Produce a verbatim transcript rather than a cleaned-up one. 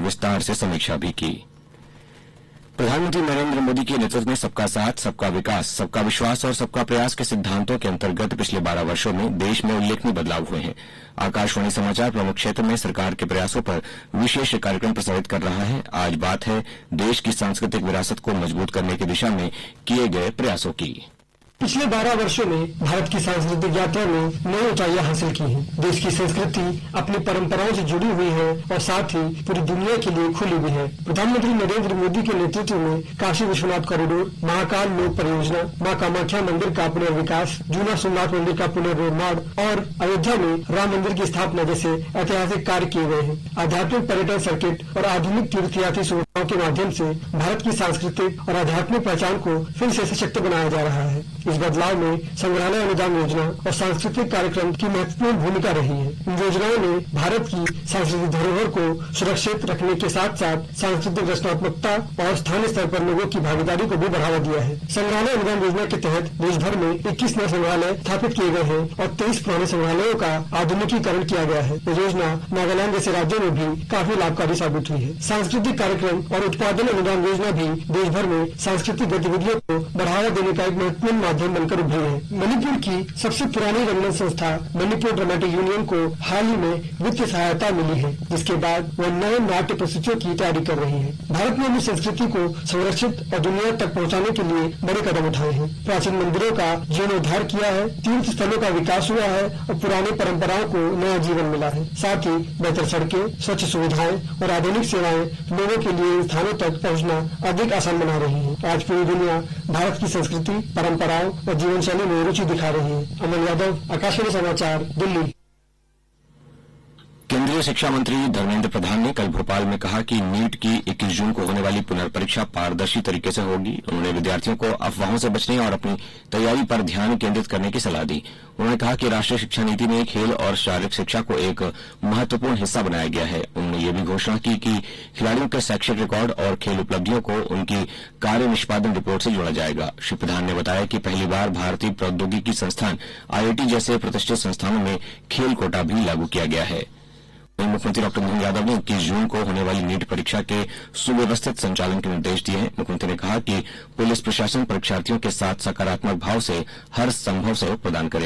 विस्तार से समीक्षा भी की। प्रधानमंत्री नरेंद्र मोदी के नेतृत्व में सबका साथ, सबका विकास, सबका विश्वास और सबका प्रयास के सिद्धांतों के अंतर्गत पिछले बारह वर्षों में देश में उल्लेखनीय बदलाव हुए हैं। आकाशवाणी समाचार प्रमुख क्षेत्र में सरकार के प्रयासों पर विशेष कार्यक्रम प्रसारित कर रहा है। आज बात है देश की सांस्कृतिक विरासत को मजबूत करने की दिशा में किए गए प्रयासों की। पिछले बारह वर्षों में भारत की सांस्कृतिक यात्रा में नई ऊंचाइयां हासिल की हैं। देश की संस्कृति अपनी परंपराओं से जुड़ी हुई है और साथ ही पूरी दुनिया के लिए खुली भी है। प्रधानमंत्री नरेंद्र मोदी के नेतृत्व में काशी विश्वनाथ कॉरिडोर, महाकाल लोक परियोजना, मां कामाख्या मंदिर का पुनर्विकास, जूना सोमनाथ मंदिर का पुनर्निर्माण और अयोध्या में राम मंदिर की स्थापना जैसे ऐतिहासिक कार्य किए गए हैं। आध्यात्मिक पर्यटन सर्किट और आधुनिक तीर्थयात्री सुविधाओं के माध्यम से भारत की सांस्कृतिक और आध्यात्मिक पहचान को फिर से सशक्त बनाया जा रहा है। इस बदलाव में संग्रहालय अनुदान योजना और सांस्कृतिक कार्यक्रम की महत्वपूर्ण भूमिका रही है। इन योजनाओं ने भारत की सांस्कृतिक धरोहर को सुरक्षित रखने के साथ साथ सांस्कृतिक रचनात्मकता और स्थानीय स्तर पर लोगों की भागीदारी को भी बढ़ावा दिया है। संग्रहालय अनुदान योजना के तहत देश भर में इक्कीस नए संग्रहालय स्थापित किए गए हैं और तेईस पुराने संग्रहालयों का आधुनिकीकरण किया गया है। ये योजना नागालैंड जैसे राज्यों में भी काफी लाभकारी साबित हुई है। सांस्कृतिक कार्यक्रम और उत्पादन अनुदान योजना भी देश भर में सांस्कृतिक गतिविधियों को बढ़ावा देने का एक महत्वपूर्ण माध्यम बनकर उभरी है। मणिपुर की सबसे पुरानी रंगमंच संस्था मणिपुर ड्रामेटिक यूनियन को हाल ही में वित्तीय सहायता मिली है, जिसके बाद वह नए नाट्य प्रस्तुतियों की तैयारी कर रही है। भारत ने अपनी संस्कृति को संरक्षित और दुनिया तक पहुंचाने के लिए बड़े कदम उठाए हैं। प्राचीन मंदिरों का जीर्णोद्धार किया है, तीर्थ स्थलों का विकास हुआ है और पुरानी परंपराओं को नया जीवन मिला है। साथ ही बेहतर सड़कें, स्वच्छ सुविधाएं और आधुनिक सेवाएं लोगों के लिए इन स्थानों तक पहुंचना अधिक आसान बना रही है। आज पूरी दुनिया भारत की संस्कृति, परंपराओं और जीवन शैली में रुचि दिखा रही है। अमन यादव, आकाशवाणी समाचार, दिल्ली। केंद्रीय शिक्षा मंत्री धर्मेंद्र प्रधान ने कल भोपाल में कहा कि नीट की इक्कीस जून को होने वाली पुनर्परीक्षा पारदर्शी तरीके से होगी। उन्होंने विद्यार्थियों को अफवाहों से बचने और अपनी तैयारी पर ध्यान केंद्रित करने की सलाह दी। उन्होंने कहा कि राष्ट्रीय शिक्षा नीति में खेल और शारीरिक शिक्षा को एक महत्वपूर्ण हिस्सा बनाया गया है। उन्होंने ये भी घोषणा की कि खिलाड़ियों के शैक्षिक रिकॉर्ड और खेल उपलब्धियों को उनकी कार्य निष्पादन रिपोर्ट से जोड़ा जाएगा। श्री प्रधान ने बताया कि पहली बार भारतीय प्रौद्योगिकी संस्थान आईआईटी जैसे प्रतिष्ठित संस्थानों में खेल कोटा भी लागू किया गया है। मुख्यमंत्री डॉक्टर मोहन यादव ने इक्कीस जून को होने वाली नीट परीक्षा के सुव्यवस्थित संचालन के निर्देश दिए हैं। मुख्यमंत्री ने कहा कि पुलिस प्रशासन परीक्षार्थियों के साथ सकारात्मक भाव से हर संभव सहयोग प्रदान करे।